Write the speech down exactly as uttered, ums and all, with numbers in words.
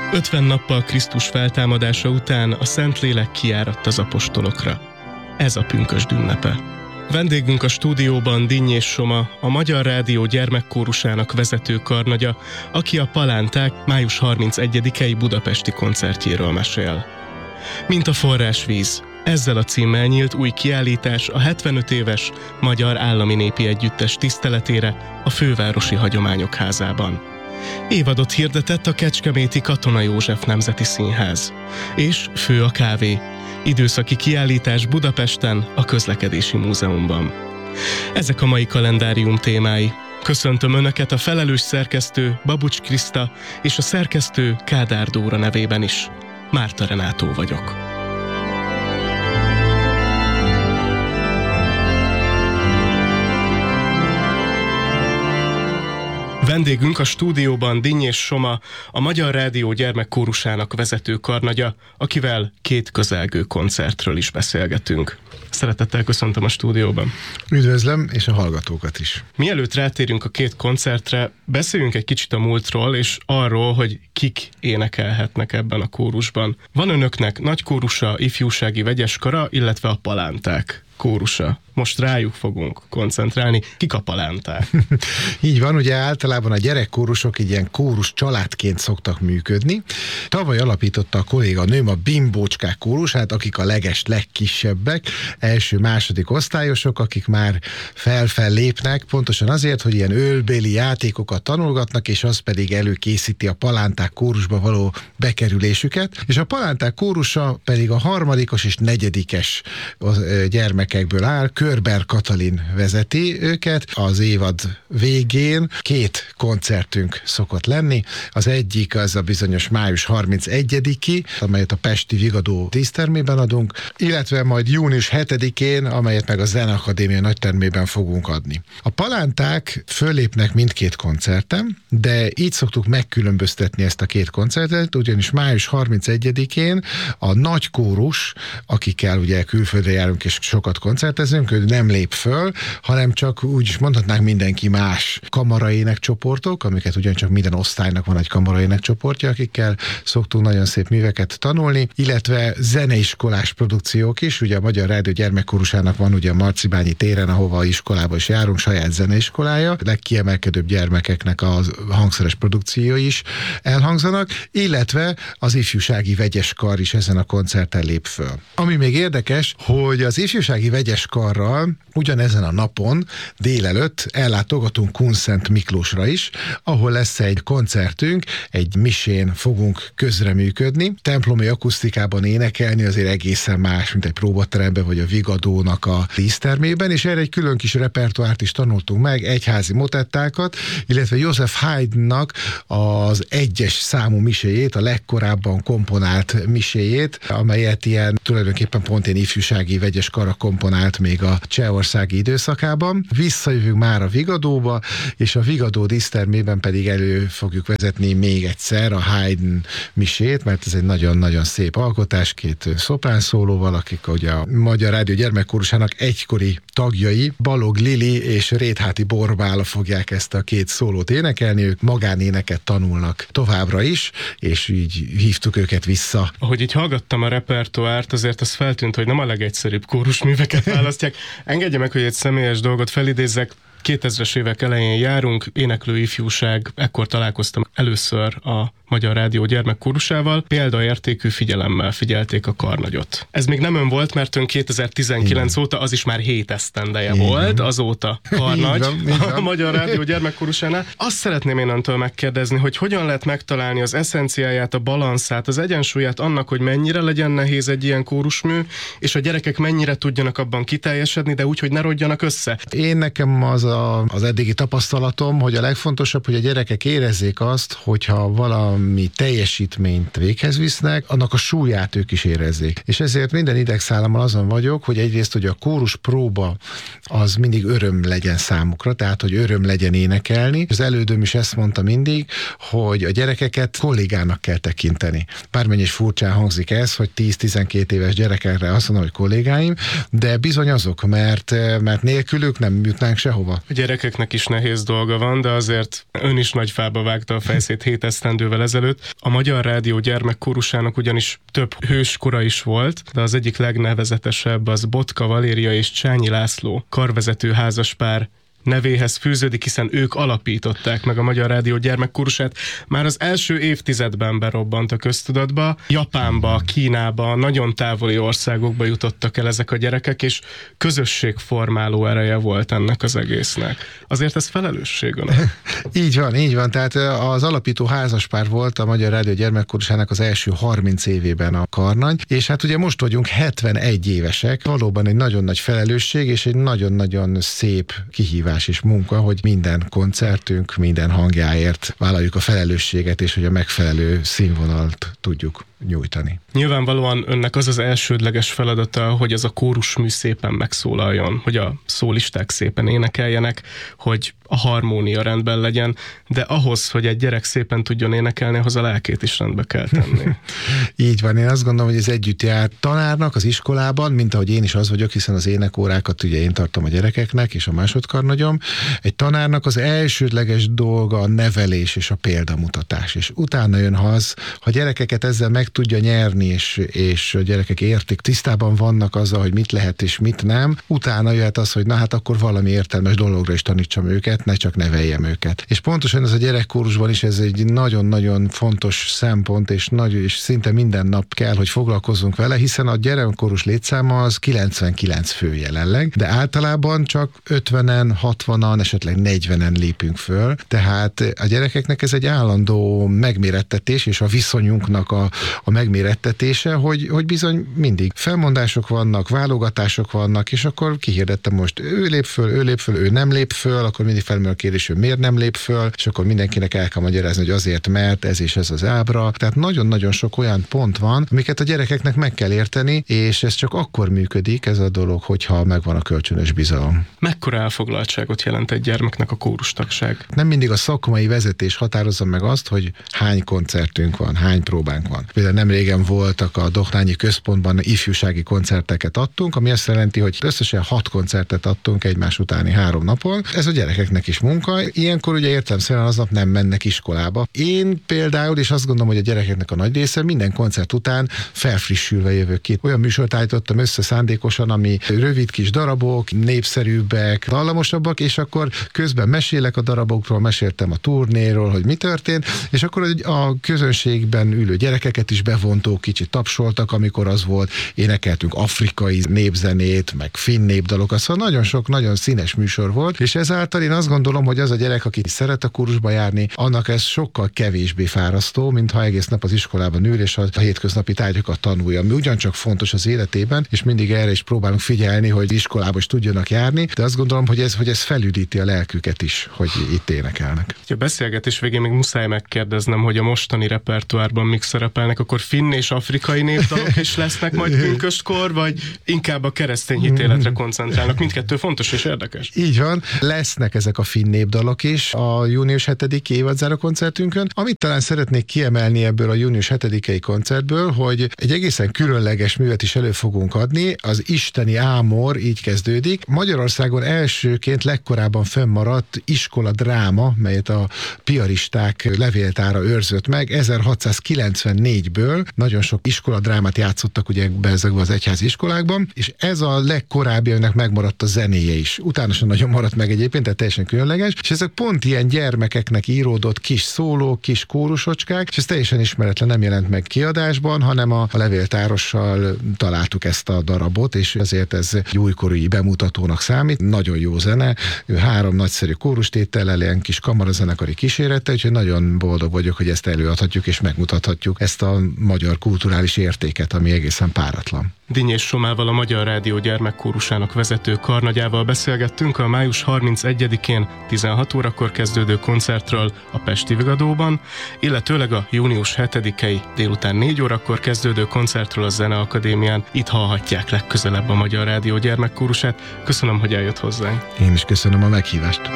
ötven nappal Krisztus feltámadása után a Szentlélek kiáradt az apostolokra. Ez a pünkösd ünnepe. Vendégünk a stúdióban Dinnyés Soma, a Magyar Rádió gyermekkórusának vezető karnagya, aki a Palánták május harmincegyedikei budapesti koncertjéről mesél. Mint a forrásvíz, ezzel a címmel nyílt új kiállítás a hetvenöt éves Magyar Állami Népi Együttes tiszteletére a Fővárosi Hagyományok Házában. Évadot hirdetett a kecskeméti Katona József Nemzeti Színház. És fő a kávé. Időszaki kiállítás Budapesten, a Közlekedési Múzeumban. Ezek a mai kalendárium témái. Köszöntöm Önöket a felelős szerkesztő Babucs Kriszta és a szerkesztő Kádár Dóra nevében is. Márta Renátó vagyok. Vendégünk a stúdióban Dinnyés Soma, a Magyar Rádió gyermekkórusának vezető karnagya, akivel két közelgő koncertről is beszélgetünk. Szeretettel köszöntöm a stúdióban. Üdvözlöm, és a hallgatókat is. Mielőtt rátérünk a két koncertre, beszéljünk egy kicsit a múltról, és arról, hogy kik énekelhetnek ebben a kórusban. Van Önöknek nagy kórusa, ifjúsági vegyeskara, illetve a Palánták kórusa. Most rájuk fogunk koncentrálni. Kik a Palánták? Így van, ugye általában a gyerekkórusok egy ilyen kórus családként szoktak működni. Tavaly alapította a kolléganőm a Bimbócskák kórusát, akik a leges legkisebbek, első-második osztályosok, akik már fel-fel lépnek, pontosan azért, hogy ilyen ölbéli játékokat tanulgatnak, és az pedig előkészíti a Palánták kórusba való bekerülésüket. És a Palánták kórusa pedig a harmadikos és negyedikes gyermekekből áll. Körber Katalin vezeti őket. Az évad végén két koncertünk szokott lenni. Az egyik az a bizonyos május harmincegyediki, amelyet a Pesti Vigadó dísztermében adunk, illetve majd június hetedikén, amelyet meg a Zeneakadémia nagytermében fogunk adni. A Palánták fölépnek mindkét koncerten, de így szoktuk megkülönböztetni ezt a két koncertet, ugyanis május harmincegyedikén a nagy kórus, akikkel ugye külföldre járunk és sokat koncertezünk, ő nem lép föl, hanem csak úgy is mondhatnánk mindenki más kamaraének csoportok, amiket ugyancsak minden osztálynak van egy kamaraének csoportja, akikkel szoktunk nagyon szép műveket tanulni, illetve zeneiskolás produkciók is, ugye a Magyar Rádió gyermekkórusának van ugye a Marcibányi téren, ahova iskolába is járunk, saját zeneiskolája, a legkiemelkedőbb gyermekeknek a hangszeres produkciói is elhangzanak, illetve az ifjúsági vegyeskar is ezen a koncerten lép föl. Ami még érdekes, hogy az ifjúsági vegyeskarral ugyanezen a napon délelőtt ellátogatunk Kunszent Miklósra is, ahol lesz egy koncertünk, egy misén fogunk közreműködni. Templomi akusztikában énekelni azért egészen más, mint egy próbateremben vagy a Vigadónak a dísztermében, és erre egy külön kis repertoárt is tanultunk meg, egyházi motettákat, illetve Joseph Haydnnak az egyes számú miséjét, a legkorábban komponált miséjét, amelyet ilyen tulajdonképpen pont ilyen ifjúsági vegyeskara komponált még a csehországi időszakában. Visszajövünk már a Vigadóba, és a Vigadó dísztermében pedig elő fogjuk vezetni még egyszer a Haydn misét, mert ez egy nagyon-nagyon szép alkotás, két szoprán szólóval, akik ugye a Magyar Rádió gyermekkórusának egykori tagjai, Balog Lili és Rétháti Borbála fogják ezt a két szólót énekelni, ők magánéneket tanulnak továbbra is, és így hívtuk őket vissza. Ahogy így hallgattam a repertoárt, azért az feltűnt, hogy nem a legegyszerűbb kórusműveket választják. Engedje meg, hogy egy személyes dolgot felidézzek. kétezres évek elején járunk, éneklő ifjúság, ekkor találkoztam először a Magyar Rádió gyermekkórusával, példaértékű figyelemmel figyelték a karnagyot. Ez még nem ön volt, mert ön kétezer-tizenkilenc Igen. óta, az is már hét esztendeje Igen. volt, azóta karnagy van, a Magyar Rádió gyermekkórusánál. Azt szeretném én öntől megkérdezni, hogy hogyan lehet megtalálni az eszenciáját, a balanszát, az egyensúlyát annak, hogy mennyire legyen nehéz egy ilyen kórusmű, és a gyerekek mennyire tudjanak abban kiteljesedni, de úgy, hogy ne rodjanak össze. Én nekem az a, az eddigi tapasztalatom, hogy a legfontosabb, hogy a gyerekek érezzék azt, hogyha valami teljesítményt véghez visznek, annak a súlyát ők is érezzék. És ezért minden idegszállammal azon vagyok, hogy egyrészt, hogy a kórus próba az mindig öröm legyen számukra, tehát, hogy öröm legyen énekelni. Az elődöm is ezt mondta mindig, hogy a gyerekeket kollégának kell tekinteni. Bármennyi is furcsán hangzik ez, hogy tíz-tizenkét éves gyerekekre azt mondom, hogy kollégáim, de bizony azok, mert, mert nélkülük nem jutnánk sehova. A gyerekeknek is nehéz dolga van, de azért ön is nagy fába vágta a fejszét hét esztendővel ezelőtt. A Magyar Rádió gyermekkórusának ugyanis több hőskora is volt, de az egyik legnevezetesebb az Botka Valéria és Csányi László karvezető házaspár nevéhez fűződik, hiszen ők alapították meg a Magyar Rádió gyermekkórusát. Már az első évtizedben berobbant a köztudatba. Japánba, Kínába, nagyon távoli országokba jutottak el ezek a gyerekek, és közösségformáló ereje volt ennek az egésznek. Azért ez felelősség, nem? Így van, így van. Tehát az alapító házaspár volt a Magyar Rádió gyermekkórusának az első harminc évében a Karnagy, és hát ugye most vagyunk hetvenegy évesek. Valóban egy nagyon nagy felelősség, és egy nagyon-nagyon szép kihívás és munka, hogy minden koncertünk, minden hangjáért vállaljuk a felelősséget, és hogy a megfelelő színvonalt tudjuk nyújtani. Nyilvánvalóan önnek az az elsődleges feladata, hogy az a kórusmű szépen megszólaljon, hogy a szólisták szépen énekeljenek, hogy a harmónia rendben legyen, de ahhoz, hogy egy gyerek szépen tudjon énekelni, ahhoz a lelkét is rendbe kell tenni. Így van, én azt gondolom, hogy ez együtt jár tanárnak az iskolában, mint ahogy én is az vagyok, hiszen az énekórákat ugye én tartom a gyerekeknek, és a másodkarnagyom. Egy tanárnak az elsődleges dolga a nevelés és a példamutatás, és utána jön az, ha gyerekeket ezzel meg tudja nyerni, és, és a gyerekek értik, tisztában vannak azzal, hogy mit lehet és mit nem, utána jöhet az, hogy na hát akkor valami értelmes dologra is tanítsam őket, ne csak neveljem őket. És pontosan ez a gyerekkórusban is ez egy nagyon-nagyon fontos szempont, és nagy, és szinte minden nap kell, hogy foglalkozzunk vele, hiszen a gyerekkórus létszáma az kilencvenkilenc fő jelenleg, de általában csak ötvenen, hatvanan, esetleg negyvenen lépünk föl, tehát a gyerekeknek ez egy állandó megmérettetés, és a viszonyunknak a, a megmérettetése, hogy, hogy bizony mindig felmondások vannak, válogatások vannak, és akkor kihirdettem most, ő lép föl, ő lép föl, ő nem lép föl, akkor mindig felmerül a kérdés, hogy miért nem lép föl, és akkor mindenkinek el kell magyarázni, hogy azért, mert ez és ez az ábra. Tehát nagyon-nagyon sok olyan pont van, amiket a gyerekeknek meg kell érteni, és ez csak akkor működik ez a dolog, hogyha megvan a kölcsönös bizalom. Mekkora elfoglaltságot jelent egy gyermeknek a kórustagság? Nem mindig a szakmai vezetés határozza meg azt, hogy hány koncertünk van, hány próbánk van. Például nem régen voltak a Dohnányi Központban ifjúsági koncerteket adtunk, ami azt jelenti, hogy összesen hat koncertet adtunk egymás utáni három napon. Ez a gyerekeknek is munka. Ilyenkor ugye értelemszerűen aznap nem mennek iskolába. Én például, és azt gondolom, hogy a gyerekeknek a nagy része minden koncert után felfrissülve jövök ki. Olyan műsort állítottam össze szándékosan, ami rövid kis darabok, népszerűbbek, dallamosabbak, és akkor közben mesélek a darabokról, meséltem a turnéról, hogy mi történt, és akkor a közönségben ülő gyerekeket is bevontó, kicsit tapsoltak, amikor az volt, énekeltünk afrikai népzenét, meg finn népdalokat, szóval nagyon sok, nagyon színes műsor volt, és ezáltal én azt gondolom, hogy az a gyerek, aki szeret a kórusba járni, annak ez sokkal kevésbé fárasztó, mint ha egész nap az iskolában ül, és a hétköznapi tárgyakat tanulja, ami ugyancsak fontos az életében, és mindig erre is próbálunk figyelni, hogy iskolába is tudjanak járni, de azt gondolom, hogy ez, hogy ez felüdíti a lelküket is, hogy itt énekelnek. A beszélgetés végén még muszáj megkérdeznem, hogy a mostani repertoárban mik szerepelnek, akkor finn és afrikai népdalok is lesznek majd pünköstkor, vagy inkább a keresztény hitéletre koncentrálnak? Mindkettő fontos és érdekes. Így van, lesznek ezek a finn népdalok is a június hetediki évadzáró koncertünkön. Amit talán szeretnék kiemelni ebből a június hetedikei koncertből, hogy egy egészen különleges művet is elő fogunk adni, az Isteni Ámor, így kezdődik. Magyarországon elsőként legkorábban fennmaradt iskola dráma, melyet a piaristák levéltára őrzött meg, ezerhatszázkilencvennégyből. Nagyon sok iskola drámát játszottak ugye ezekben az egyházi iskolákban, és ez a legkorábbi, aminek megmaradt a zenéje is. Utána sem nagyon maradt meg egyébként, tehát teljesen különleges, és ezek pont ilyen gyermekeknek íródott kis szólók, kis kórusocskák, és ez teljesen ismeretlen, nem jelent meg kiadásban, hanem a, a levéltárossal találtuk ezt a darabot, és ezért ez egy újkori bemutatónak számít. Nagyon jó zene, három nagyszerű kórustétellel, ilyen kis kamarazenekari kísérete, úgyhogy nagyon boldog vagyok, hogy ezt előadhatjuk és megmutathatjuk ezt a magyar kulturális értéket, ami egészen páratlan. Dinnyés Somával, a Magyar Rádió gyermekkórusának vezető karnagyával beszélgettünk a május harmincegyedikén tizenhat órakor kezdődő koncertről a Pesti Vigadóban, illetőleg a június hetedikei délután négy órakor kezdődő koncertről a Zeneakadémián. Itt hallhatják legközelebb a Magyar Rádió gyermekkórusát. Köszönöm, hogy eljött hozzánk. Én is köszönöm a meghívást.